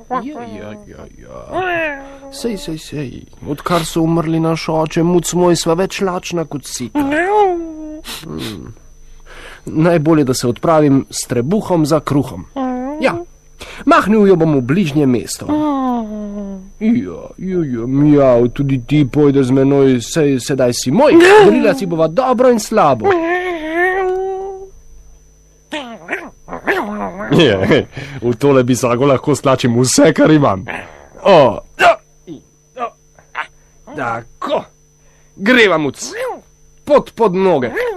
Sej. Odkar so umrli naš oče, muc moj, sva več lačna kot sika. Najbolje, da se odpravim s trebuhom za kruhom. Ja, mahnil jo bom v bližnje mesto. Mjav, tudi ti pojde z menoj, sedaj si moj. Delila si bova dobro in slabo. V tole bisago lahko stlačim vse, kar imam. Tako. Greva, muc. Pod noge.